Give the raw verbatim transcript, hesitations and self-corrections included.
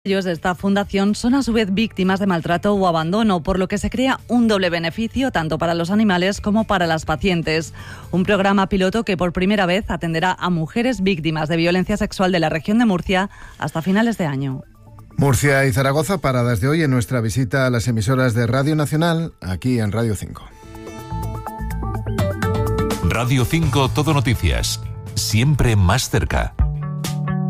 Ellos de esta fundación son a su vez víctimas de maltrato o abandono, por lo que se crea un doble beneficio tanto para los animales como para las pacientes. Un programa piloto que por primera vez atenderá a mujeres víctimas de violencia sexual de la región de Murcia hasta finales de año. Murcia y Zaragoza, paradas de hoy en nuestra visita a las emisoras de Radio Nacional, aquí en Radio cinco. Radio cinco Todo Noticias, siempre más cerca.